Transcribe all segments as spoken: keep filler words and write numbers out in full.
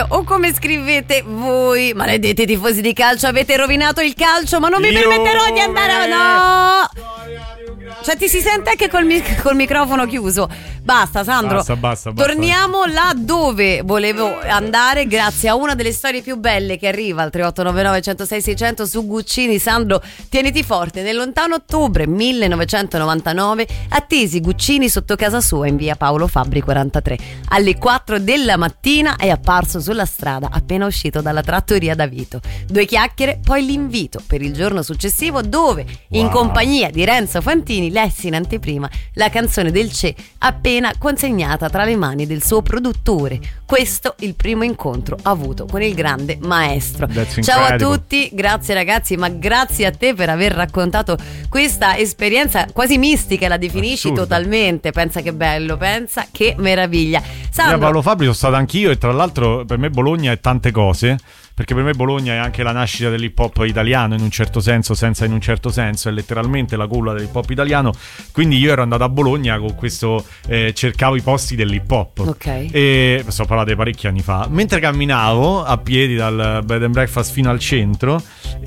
O come scrivete voi, maledetti tifosi di calcio, avete rovinato il calcio, ma non vi Io permetterò di andare a... No! Cioè ti si sente anche col, mic- col microfono chiuso. Basta Sandro, Basta, basta, basta. Torniamo là dove volevo andare, grazie a una delle storie più belle che arriva al tre otto nove nove, centosei, seicento su Guccini. Sandro, tieniti forte. Nel lontano ottobre millenovecentonovantanove attesi Guccini sotto casa sua in via Paolo Fabbri quarantatré. Alle quattro della mattina è apparso sulla strada appena uscito dalla trattoria da Vito. Due chiacchiere, poi l'invito per il giorno successivo dove, in Wow. compagnia di Renzo Fantini, lessi in anteprima la canzone del Che appena consegnata tra le mani del suo produttore. Questo il primo incontro avuto con il grande maestro. That's Ciao a incredible. tutti, grazie ragazzi, ma grazie a te per aver raccontato questa esperienza quasi mistica, la definisci Assurdo. totalmente. Pensa che bello, pensa che meraviglia. Via Sandro, Paolo Fabri sono stato anch'io, e tra l'altro per me Bologna è tante cose, perché per me Bologna è anche la nascita dell'hip hop italiano in un certo senso, senza in un certo senso, è letteralmente la culla dell'hip hop italiano. Quindi io ero andato a Bologna con questo, eh, cercavo i posti dell'hip hop. ok. E sto parlando di parecchi anni fa. Mentre camminavo a piedi dal bed and breakfast fino al centro,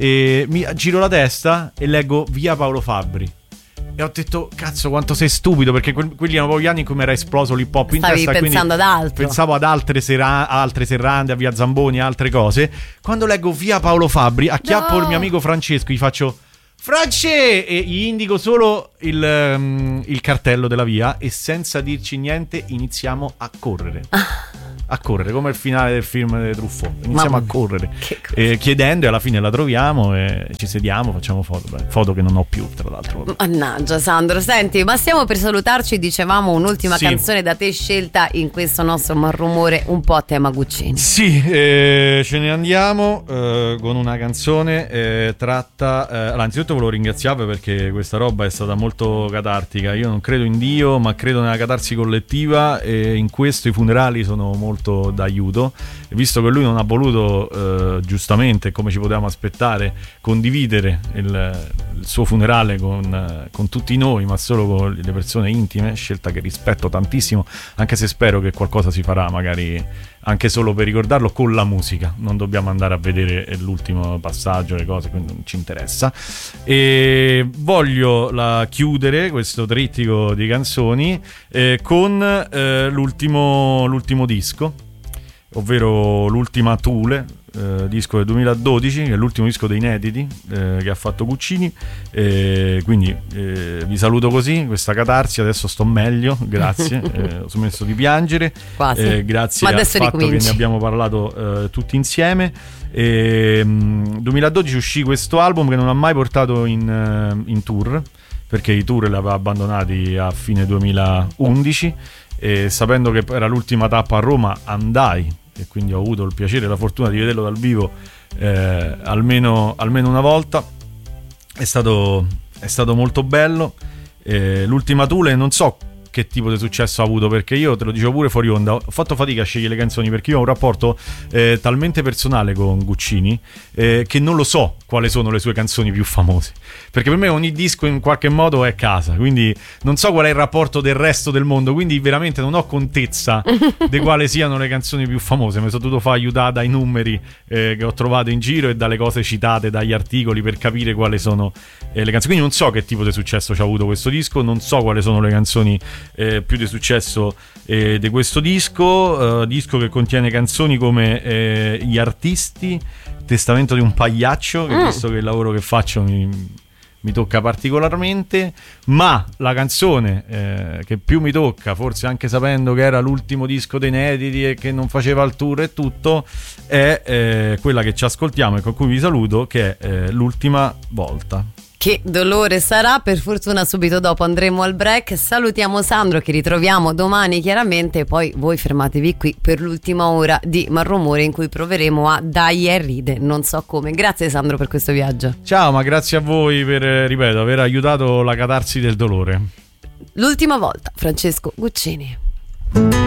e mi giro la testa e leggo via Paolo Fabri. E ho detto, cazzo, quanto sei stupido, perché que- quelli erano proprio gli anni in cui mi era esploso l'hip hop in Stavi testa. pensando ad altro. Pensavo ad altre, sera- altre serrande, a via Zamboni, altre cose. Quando leggo via Paolo Fabri, acchiappo No. il mio amico Francesco, gli faccio France e gli indico solo il, um, il cartello della via, e senza dirci niente iniziamo a correre. A correre, come il finale del film di Truffaut. Iniziamo Mamma a correre, che cosa. eh, chiedendo, e alla fine la troviamo e ci sediamo, facciamo foto. Beh, foto che non ho più, tra l'altro. Mannaggia Sandro, senti, ma stiamo per salutarci, dicevamo un'ultima Sì. canzone da te scelta in questo nostro Malrumore un po' a tema Guccini. Sì, eh, ce ne andiamo eh, con una canzone eh, tratta. Eh, allora, innanzitutto volevo ringraziarvi perché questa roba è stata molto catartica. Io non credo in Dio, ma credo nella catarsi collettiva, e in questo i funerali sono molto d'aiuto. E visto che lui non ha voluto, eh, giustamente, come ci potevamo aspettare, condividere il, il suo funerale con, eh, con tutti noi, ma solo con le persone intime, scelta che rispetto tantissimo, anche se spero che qualcosa si farà, magari anche solo per ricordarlo con la musica. Non dobbiamo andare a vedere l'ultimo passaggio, le cose, quindi non ci interessa. E voglio la chiudere questo trittico di canzoni eh, con eh, l'ultimo, l'ultimo disco, ovvero l'ultima Thule, eh, disco del duemiladodici, che è l'ultimo disco dei inediti eh, che ha fatto Guccini. Eh, quindi eh, vi saluto così, questa catarsi, adesso sto meglio, grazie. eh, ho smesso di piangere. Quasi. Eh, grazie Ma al adesso fatto ricominci. che ne abbiamo parlato eh, tutti insieme. E, mh, duemiladodici uscì questo album che non ha mai portato in, eh, in tour, perché i tour li aveva abbandonati a fine duemilaundici, e sapendo che era l'ultima tappa a Roma andai, e quindi ho avuto il piacere e la fortuna di vederlo dal vivo eh, almeno, almeno una volta. È stato, è stato molto bello. Eh, l'ultima Thule non so che tipo di successo ha avuto, perché io te lo dicevo pure fuori onda, ho fatto fatica a scegliere le canzoni, perché io ho un rapporto eh, talmente personale con Guccini eh, che non lo so quali sono le sue canzoni più famose, perché per me ogni disco in qualche modo è casa, quindi non so qual è il rapporto del resto del mondo, quindi veramente non ho contezza di quali siano le canzoni più famose. Mi sono dovuto fare aiutare dai numeri eh, che ho trovato in giro e dalle cose citate, dagli articoli, per capire quali sono eh, le canzoni. Quindi non so che tipo di successo ci ha avuto questo disco, non so quali sono le canzoni Eh, più di successo eh, di questo disco, eh, disco che contiene canzoni come eh, Gli artisti, Testamento di un pagliaccio, che Mm. visto che il lavoro che faccio mi, mi tocca particolarmente, ma la canzone eh, che più mi tocca, forse anche sapendo che era l'ultimo disco dei inediti e che non faceva il tour e tutto, è eh, quella che ci ascoltiamo e con cui vi saluto, che è eh, L'ultima volta. Che dolore sarà, per fortuna subito dopo andremo al break. Salutiamo Sandro, che ritroviamo domani chiaramente, e poi voi fermatevi qui per l'ultima ora di Malrumore, in cui proveremo a dai e ride, non so come. Grazie Sandro per questo viaggio. Ciao, ma grazie a voi per, eh, ripeto, aver aiutato la catarsi del dolore. L'ultima volta, Francesco Guccini.